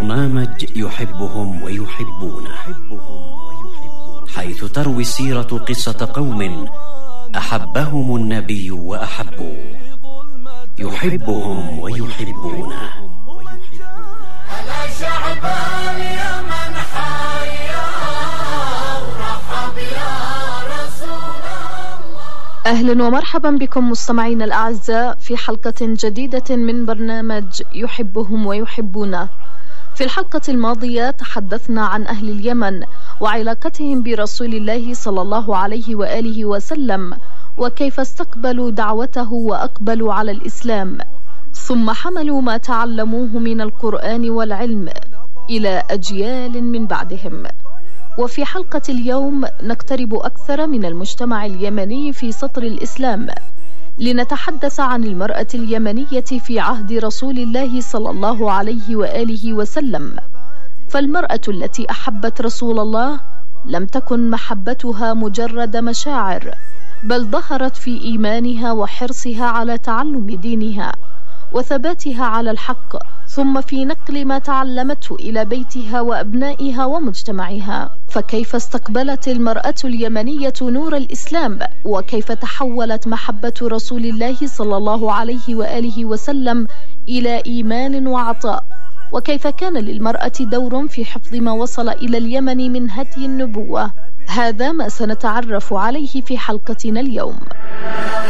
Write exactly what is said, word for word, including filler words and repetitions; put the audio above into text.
برنامج يحبهم ويحبونه، حيث تروي السيرة قصة قوم أحبهم النبي وأحبوه، يحبهم ويحبونه. ألا شعب اليمن حيا ورحب يا رسول الله. أهلا ومرحبا بكم مستمعين الأعزاء في حلقة جديدة من برنامج يحبهم ويحبونه. في الحلقة الماضية تحدثنا عن أهل اليمن وعلاقتهم برسول الله صلى الله عليه وآله وسلم، وكيف استقبلوا دعوته وأقبلوا على الإسلام، ثم حملوا ما تعلموه من القرآن والعلم إلى أجيال من بعدهم. وفي حلقة اليوم نقترب أكثر من المجتمع اليمني في سطر الإسلام، لنتحدث عن المرأة اليمنية في عهد رسول الله صلى الله عليه وآله وسلم. فالمرأة التي أحبت رسول الله لم تكن محبتها مجرد مشاعر، بل ظهرت في إيمانها وحرصها على تعلم دينها وثباتها على الحق، ثم في نقل ما تعلمته إلى بيتها وأبنائها ومجتمعها. فكيف استقبلت المرأة اليمنية نور الإسلام، وكيف تحولت محبة رسول الله صلى الله عليه وآله وسلم إلى إيمان وعطاء، وكيف كان للمرأة دور في حفظ ما وصل إلى اليمن من هدي النبوة. هذا ما سنتعرف عليه في حلقتنا اليوم.